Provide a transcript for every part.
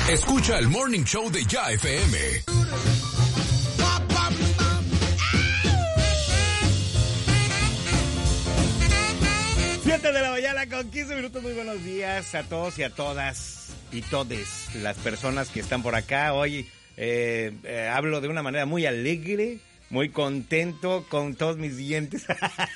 Escucha el Morning Show de Ya FM. 7 de la mañana con 15 minutos. Muy buenos días a todos y a todas y todes las personas que están por acá. Hoy hablo de una manera muy alegre, muy contento, con todos mis dientes.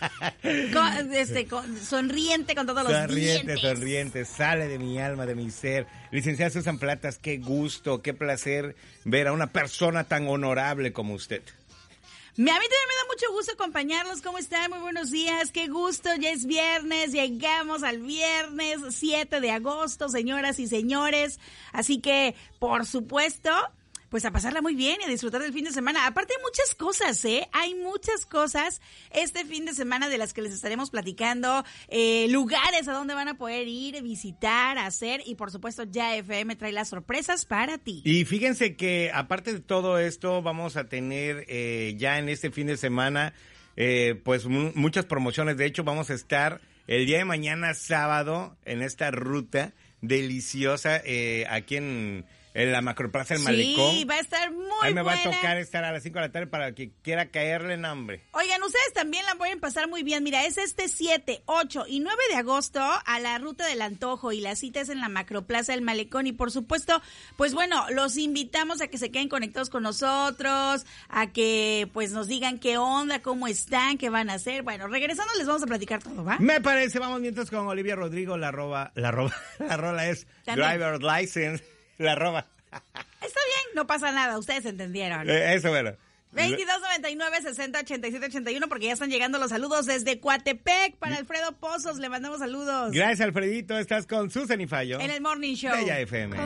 Sonriente con todos los dientes. Sonriente, sale de mi alma, de mi ser. Licenciada Susan Platas, qué gusto, qué placer ver a una persona tan honorable como usted. A mí también me da mucho gusto acompañarlos. ¿Cómo están? Muy buenos días. Qué gusto. Ya es viernes. Llegamos al viernes 7 de agosto, señoras y señores. Así que, por supuesto, pues a pasarla muy bien y a disfrutar del fin de semana. Aparte hay muchas cosas, Hay muchas cosas este fin de semana de las que les estaremos platicando. Lugares a donde van a poder ir, visitar, hacer. Y por supuesto, Ya FM trae las sorpresas para ti. Y fíjense que aparte de todo esto, vamos a tener ya en este fin de semana, pues muchas promociones. De hecho, vamos a estar el día de mañana, sábado, en esta ruta deliciosa aquí en la Macroplaza del Malecón. Sí, va a estar muy buena. Ahí me va a tocar estar a las 5 de la tarde para que quiera caerle en hambre. Oigan, ustedes también la pueden pasar muy bien. Mira, es este 7, 8 y 9 de agosto a la Ruta del Antojo y la cita es en la Macroplaza del Malecón. Y por supuesto, pues bueno, los invitamos a que se queden conectados con nosotros, a que pues nos digan qué onda, cómo están, qué van a hacer. Bueno, regresando les vamos a platicar todo, ¿va? Me parece, vamos mientras con Olivia Rodrigo, la rola es También. Driver's License. La roba. Está bien, no pasa nada, ustedes entendieron. Eso, bueno. 2299-608781, porque ya están llegando los saludos desde Coatepec para Alfredo Pozos. Le mandamos saludos. Gracias, Alfredito. Estás con Susan y Fallo. En el Morning Show. De Ya FM.